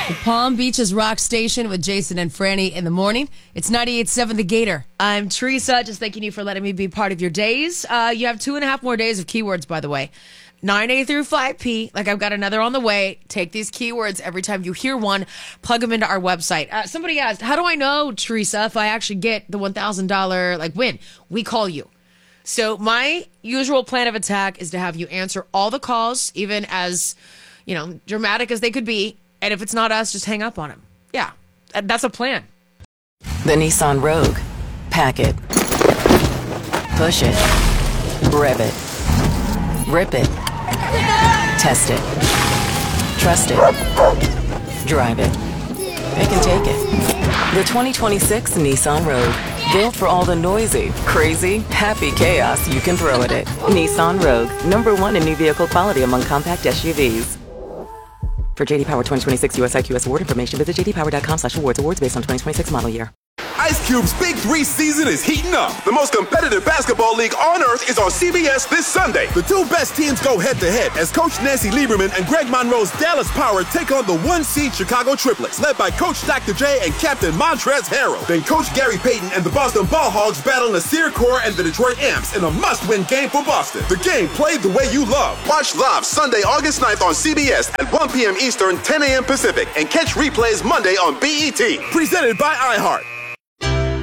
Palm Beach's Rock Station with Jason and Franny in the morning. It's 98.7 The Gator. I'm Teresa, just thanking you for letting me be part of your days. You have 2.5 more days of keywords, by the way. 9A through 5P, like I've got another on the way. Take these keywords every time you hear one, plug them into our website. Somebody asked, how do I know, Teresa, if I actually get the $1,000 win? We call you. So my usual plan of attack is to have you answer all the calls, even as, dramatic as they could be. And if it's not us, just hang up on him. Yeah, that's a plan. The Nissan Rogue. Pack it. Push it. Rev it. Rip it. Test it. Trust it. Drive it. Pick and take it. The 2026 Nissan Rogue. Built for all the noisy, crazy, happy chaos you can throw at it. Nissan Rogue. #1 in new vehicle quality among compact SUVs. For JD Power 2026 US IQS award information, visit jdpower.com/awards. Awards based on 2026 model year. Ice Cube's Big 3 season is heating up. The most competitive basketball league on earth is on CBS this Sunday. The two best teams go head-to-head as Coach Nancy Lieberman and Greg Monroe's Dallas Power take on the 1-seed Chicago Triplets, led by Coach Dr. J and Captain Montrezl Harrell. Then Coach Gary Payton and the Boston Ball Hogs battle Nasir Kaur and the Detroit Amps in a must-win game for Boston. The game played the way you love. Watch live Sunday, August 9th on CBS at 1 p.m. Eastern, 10 a.m. Pacific, and catch replays Monday on BET. Presented by iHeart.